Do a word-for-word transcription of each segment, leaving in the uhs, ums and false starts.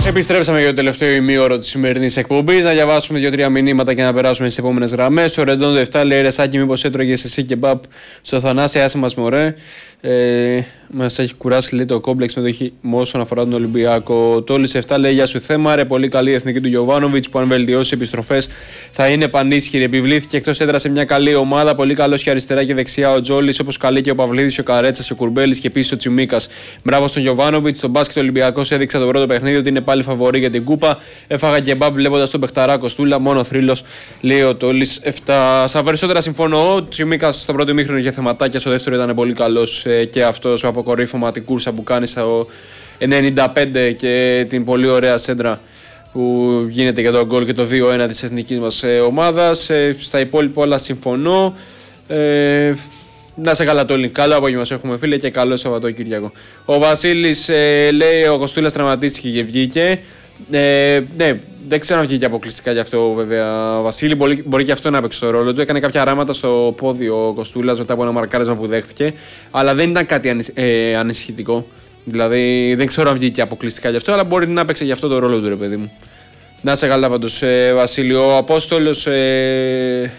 Επιστρέψαμε για το τελευταίο ημίωρο της σημερινής εκπομπής. Να διαβάσουμε δύο-τρία μηνύματα και να περάσουμε στις επόμενες γραμμές. Ο Ρεντόντο επτά λέει: Ρεσάκι, μήπως έτρωγες εσύ κεμπάπ στο Θανάση, άσε μας μωρέ. Ε, μας έχει κουράσει λέει, το κόμπλεξ με το χυμό όσον αφορά τον Ολυμπιακό. Ο Τόλης επτά λέει: Γεια σου θέμα, ρε, πολύ καλή η εθνική του Γιοβάνοβιτς που αν βελτιώσει επιστροφές θα είναι πανίσχυρη. Επιβλήθηκε εκτός έδρας σε μια καλή ομάδα. Πολύ καλός και αριστερά και δεξιά ο Τζόλης, όπως καλή και ο Παυλίδης, ο Καρέτσας, ο Κουρμπέλης και επίσης ο Τσιμίκας. Μπράβο στον Γιοβάνοβιτς. Στον μπάσκετ Ολυμπιακός έδειξε το πρώτο παιχνίδι ότι είναι πάλι φαβορί για την κούπα. Έφαγα και μπαμ βλέποντας τον παιχταρά Κοστούλα. Μόνο θρύλος, λέει ο Τόλης επτά. Στα περισσότερα συμφωνώ. Ο Τσιμίκας στο πρώτο ημίχρονο είχε θεματάκια, στο δεύτερο ήταν πολύ καλός ε, και αυτός με αποκορύφωμα την κούρσα που κάνει στο ενενήντα πέντε και την πολύ ωραία σέντρα που γίνεται για τον γκολ και το δύο ένα της εθνικής μας ε, ομάδας. Ε, στα υπόλοιπα όλα συμφωνώ. Ε, Να σε καλά, Τόλι. Καλό απόγευμα σου έχουμε, φίλε, και καλό Σαββατοκύριακο. Ο Βασίλης ε, λέει: Ο Κοστούλας τραυματίστηκε και βγήκε. Ε, ναι, δεν ξέρω αν βγήκε αποκλειστικά γι' αυτό, βέβαια. Βασίλη, μπορεί, μπορεί και αυτό να παίξει το ρόλο του. Έκανε κάποια ράματα στο πόδι ο Κοστούλας μετά από ένα μαρκάρισμα που δέχτηκε. Αλλά δεν ήταν κάτι ανησ, ε, ανησυχητικό. Δηλαδή, δεν ξέρω αν βγήκε αποκλειστικά γι' αυτό, αλλά μπορεί να παίξει γι' αυτό το ρόλο του, ρε παιδί μου. Να σε καλά, πάντως, ε, Βασίλη. Ο Απόστολος. Ε,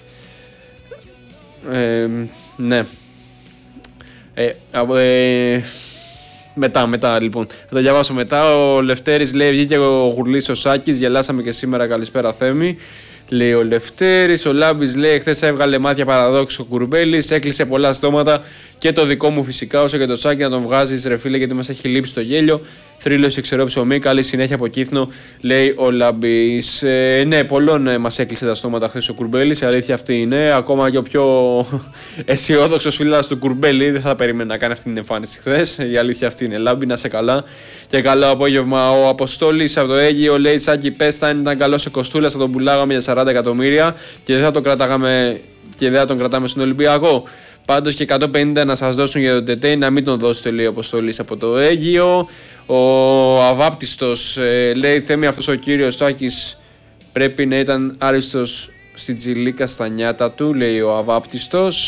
ε, ναι. Ε, ε, μετά, μετά λοιπόν. Θα το διαβάσω μετά. Ο Λευτέρης λέει: Βγήκε ο Γουρλής ο Σάκης. Γελάσαμε και σήμερα. Καλησπέρα, Θέμη. Λέει ο Λευτέρης. Ο Λάμπης λέει: Χθες έβγαλε μάτια παραδόξου ο Κουρμπέλης. Έκλεισε πολλά στόματα και το δικό μου φυσικά. Όσο και το Σάκη να τον βγάζεις, ρε φίλε, γιατί μας έχει λείψει το γέλιο. Θρύλος και ξερό ψωμί. Καλή συνέχεια από Κύθνο, λέει ο Λάμπης. Ε, ναι, πολλών ε, μας έκλεισε τα στόματα χθες ο Κουρμπέλης. Η αλήθεια αυτή είναι. Ακόμα και ο πιο αισιόδοξος φίλας του Κουρμπέλη δεν θα περίμενε να κάνει αυτή την εμφάνιση χθες. Η αλήθεια αυτή είναι. Λάμπη, να σε καλά. Και καλό απόγευμα. Ο Αποστόλης από το Αίγυο λέει: Σάκη, πες, αν ήταν καλός ο Κοστούλας θα τον πουλάγαμε για σαράντα εκατομμύρια και δεν θα τον κρατάγαμε και δεν θα τον κρατάμε στον Ολυμπιακό. Πάντως και εκατόν πενήντα να σας δώσουν για τον Τετέι, να μην τον δώσετε, λέει ο Αποστόλης από το Αίγυο. Ο Αβάπτιστος ε, λέει: Θέμη, αυτός ο κύριος Σάκης πρέπει να ήταν άριστος στην τσιλίκα στα νιάτα του, λέει ο Αβάπτιστος.